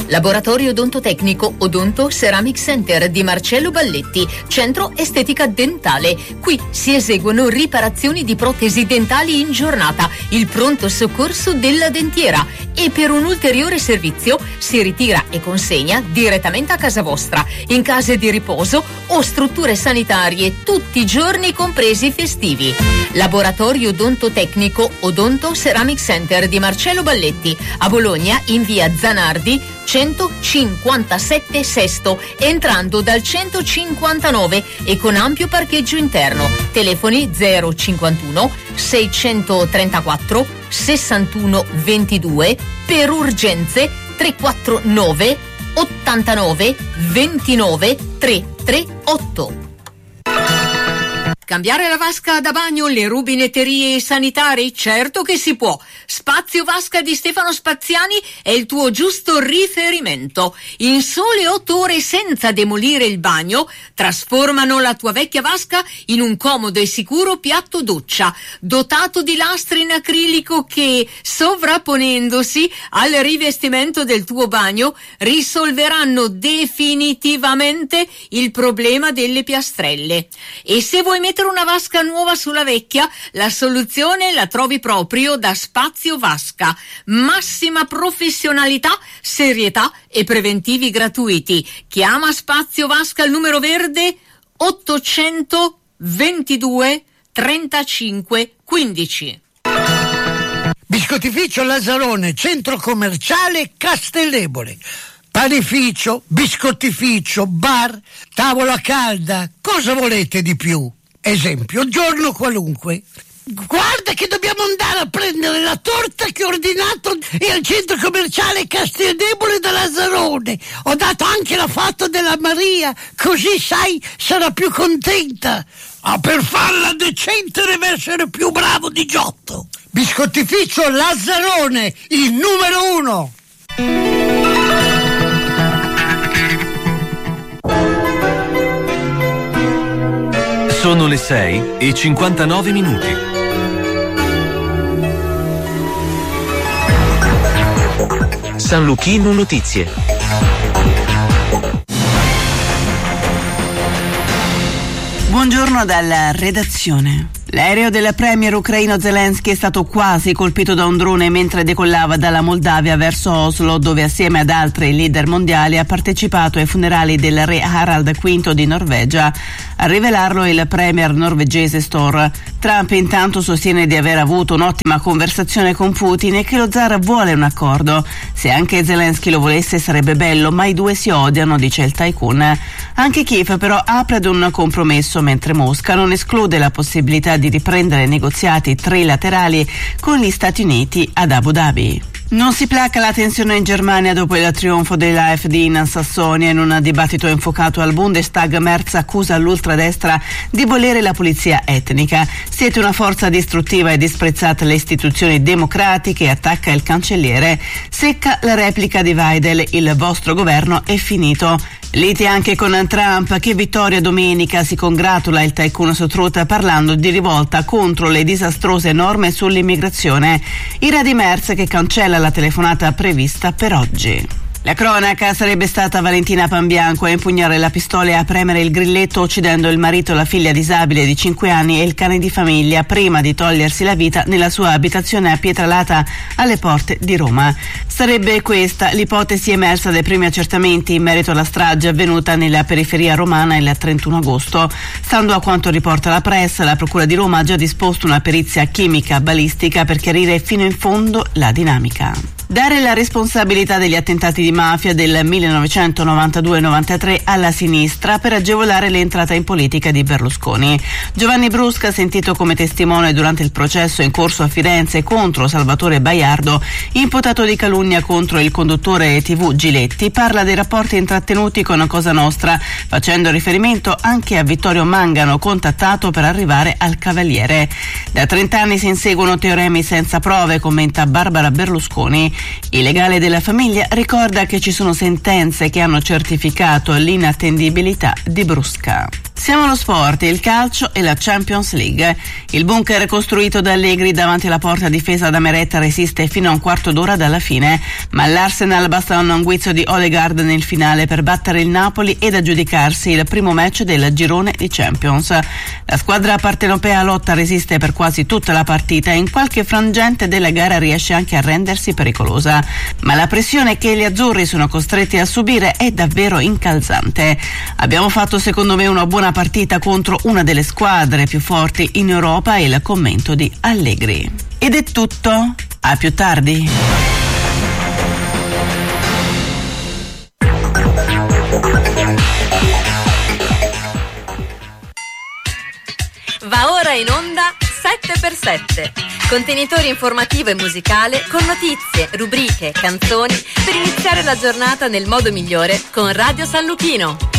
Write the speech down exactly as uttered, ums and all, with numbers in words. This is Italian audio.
Laboratorio odontotecnico Odonto Ceramic Center di Marcello Balletti, centro estetica dentale. Qui si eseguono riparazioni di protesi dentali in giornata, il pronto soccorso della dentiera, e per un ulteriore servizio si ritira e consegna direttamente a casa vostra, in case di riposo o strutture sanitarie, tutti i giorni compresi i festivi. Laboratorio odontotecnico Odonto Ceramic Center di Marcello Balletti, a Bologna in via Zanardi centocinquantasette Sesto, entrando dal centocinquantanove e con ampio parcheggio interno. Telefoni zero cinquantuno seicentotrentaquattro sessantuno ventidue, per urgenze trecentoquarantanove ottantanove ventinove trecentotrentotto. Cambiare la vasca da bagno, le rubinetterie e i sanitari? Certo che si può. Spazio Vasca di Stefano Spaziani è il tuo giusto riferimento. In sole otto ore, senza demolire il bagno, trasformano la tua vecchia vasca in un comodo e sicuro piatto doccia, dotato di lastre in acrilico che, sovrapponendosi al rivestimento del tuo bagno, risolveranno definitivamente il problema delle piastrelle. E se vuoi mettere una vasca nuova sulla vecchia, la soluzione la trovi proprio da Spazio Vasca. Massima professionalità, serietà e preventivi gratuiti. Chiama Spazio Vasca al numero verde ottocentoventidue trentacinque quindici. Biscottificio Lazzarone, centro commerciale Castellebole. Panificio, biscottificio, bar, tavola calda, cosa volete di più? Esempio, giorno qualunque. Guarda che dobbiamo andare a prendere la torta che ho ordinato e al centro commerciale Castellebole da Lazzarone. Ho dato anche la foto della Maria, così sai, sarà più contenta. Ah, per farla decente deve essere più bravo di Giotto. Biscottificio Lazzarone, il numero uno. Sono le sei e cinquantanove minuti. San Luchino Notizie. Buongiorno dalla redazione. L'aereo del premier ucraino Zelensky è stato quasi colpito da un drone mentre decollava dalla Moldavia verso Oslo, dove assieme ad altri leader mondiali ha partecipato ai funerali del re Harald V di Norvegia. A rivelarlo il premier norvegese Støre. Trump intanto sostiene di aver avuto un'ottima conversazione con Putin e che lo zar vuole un accordo. Se anche Zelensky lo volesse sarebbe bello, ma i due si odiano, dice il tycoon. Anche Kiev però apre ad un compromesso, mentre Mosca non esclude la possibilità di riprendere negoziati trilaterali con gli Stati Uniti ad Abu Dhabi. Non si placa la tensione in Germania dopo il trionfo dell'A F D in Sassonia. In un dibattito infocato al Bundestag, Merz accusa l'ultradestra di volere la pulizia etnica. Siete una forza distruttiva e disprezzate le istituzioni democratiche, attacca il cancelliere. Secca la replica di Weidel, il vostro governo è finito. Liti anche con Trump, che vittoria domenica, si congratula il tycoon su Truth parlando di rivolta contro le disastrose norme sull'immigrazione. Ira di Merz che cancella la telefonata prevista per oggi. La cronaca: sarebbe stata Valentina Panbianco a impugnare la pistola e a premere il grilletto, uccidendo il marito, la figlia disabile di cinque anni e il cane di famiglia, prima di togliersi la vita nella sua abitazione a Pietralata, alle porte di Roma. Sarebbe questa l'ipotesi emersa dai primi accertamenti in merito alla strage avvenuta nella periferia romana il trentuno agosto. Stando a quanto riporta la Press, la Procura di Roma ha già disposto una perizia chimica balistica per chiarire fino in fondo la dinamica. Dare la responsabilità degli attentati di mafia del millenovecentonovantadue novantatré alla sinistra per agevolare l'entrata in politica di Berlusconi. Giovanni Brusca, sentito come testimone durante il processo in corso a Firenze contro Salvatore Baiardo, imputato di calunnia contro il conduttore tivù Giletti, parla dei rapporti intrattenuti con Cosa Nostra, facendo riferimento anche a Vittorio Mangano, contattato per arrivare al Cavaliere. Da trent'anni si inseguono teoremi senza prove, commenta Barbara Berlusconi. Il legale della famiglia ricorda che ci sono sentenze che hanno certificato l'inattendibilità di Brusca. Siamo allo sport, il calcio e la Champions League. Il bunker costruito da Allegri davanti alla porta difesa da Meret resiste fino a un quarto d'ora dalla fine, ma all'Arsenal basta un guizzo di Odegaard nel finale per battere il Napoli ed aggiudicarsi il primo match del girone di Champions. La squadra partenopea lotta, resiste per quasi tutta la partita e in qualche frangente della gara riesce anche a rendersi pericolosa, ma la pressione che gli azzurri sono costretti a subire è davvero incalzante. Abbiamo fatto secondo me una buona partita contro una delle squadre più forti in Europa, e il commento di Allegri. Ed è tutto, a più tardi. Va ora in onda sette per sette, contenitore informativo e musicale con notizie, rubriche, canzoni per iniziare la giornata nel modo migliore con Radio San Luchino.